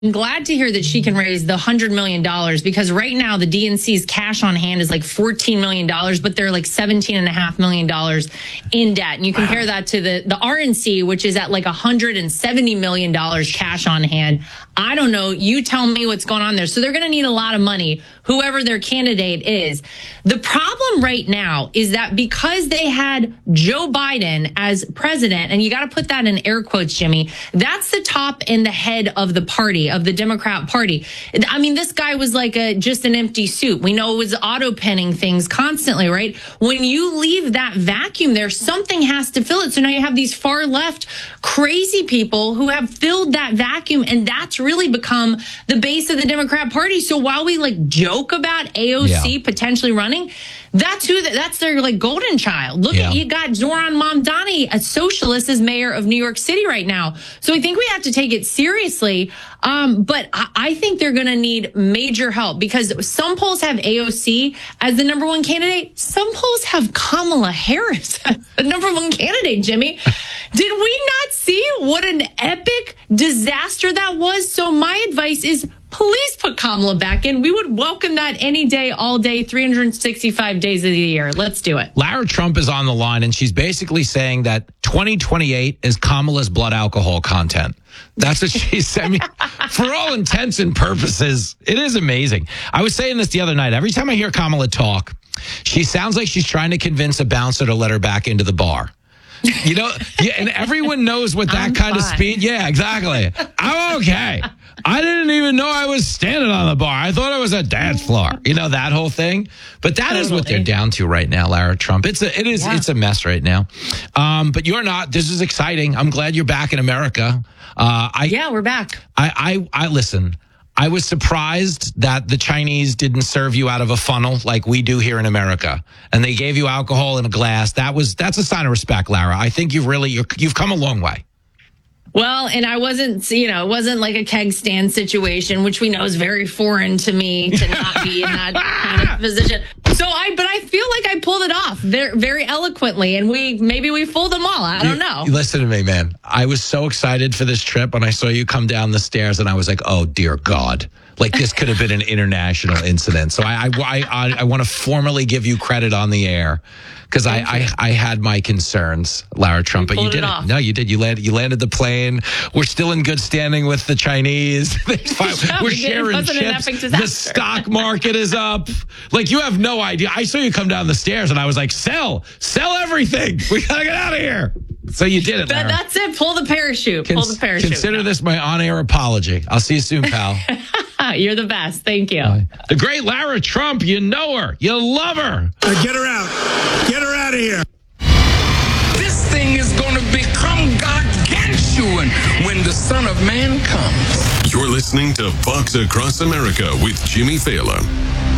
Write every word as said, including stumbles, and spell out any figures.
I'm glad to hear that she can raise the one hundred million dollars because right now the D N C's cash on hand is like fourteen million dollars, but they're like seventeen point five million dollars in debt. And you compare wow. that to the, the R N C, which is at like one hundred seventy million dollars cash on hand. I don't know. You tell me what's going on there. So they're going to need a lot of money, whoever their candidate is. The problem right now is that because they had Joe Biden as president, and you got to put that in air quotes, Jimmy, that's the top and the head of the party, of the Democrat Party. I mean, this guy was like a just an empty suit. We know it was auto penning things constantly, right? When you leave that vacuum there, something has to fill it. So now you have these far left crazy people who have filled that vacuum, and that's really become the base of the Democrat Party. So while we like joke about A O C yeah. potentially running, that's who that's their like golden child. Look yeah. at you got Zoran Mamdani, a socialist, as mayor of New York City right now. So I think we have to take it seriously. Um, but I, I think they're going to need major help because some polls have A O C as the number one candidate. Some polls have Kamala Harris as the number one candidate, Jimmy. Did we not see what an epic disaster that was? So my advice is please put Kamala back in. We would welcome that any day, all day, three hundred sixty-five days of the year. Let's do it. Lara Trump is on the line, and she's basically saying that twenty twenty-eight is Kamala's blood alcohol content. That's what she said. For all intents and purposes, it is amazing. I was saying this the other night. Every time I hear Kamala talk, she sounds like she's trying to convince a bouncer to let her back into the bar. You know, yeah, and everyone knows what that I'm kind fine. of speed. Yeah, exactly. I'm okay. I didn't even know I was standing on the bar. I thought it was a dance floor. You know, that whole thing. But that totally. is what they're down to right now, Lara Trump. It's a, it is, yeah. it's a mess right now. Um, but you're not. This is exciting. I'm glad you're back in America. Uh, I yeah, we're back. I, I, I listen. I was surprised that the Chinese didn't serve you out of a funnel like we do here in America, and they gave you alcohol in a glass. That was that's a sign of respect, Lara. I think you've really you're, you've come a long way. Well, and I wasn't, you know, it wasn't like a keg stand situation, which we know is very foreign to me to not be in that kind of position. So I, but I feel like I pulled it off very, very eloquently, and we maybe we fooled them all. I don't know. You, listen to me, man. I was so excited for this trip when I saw you come down the stairs, and I was like, "Oh dear God!" Like this could have been an international incident. So I, I, I, I want to formally give you credit on the air. Because I, I I had my concerns, Lara Trump, you but you did it. Off. No, you did. You landed. You landed the plane. We're still in good standing with the Chinese. Yeah, We're we sharing chips. The stock market is up. Like you have no idea. I saw you come down the stairs, and I was like, "Sell, sell everything. We gotta get out of here." So you did it, Lara. That, that's it. Pull the parachute. Pull Cons- the parachute. Consider no. this my on-air apology. I'll see you soon, pal. You're the best. Thank you. Bye. The great Lara Trump. You know her. You love her. Uh, get her out. Get her out of here. This thing is going to become gargantuan when the Son of Man comes. You're listening to Fox Across America with Jimmy Fallon.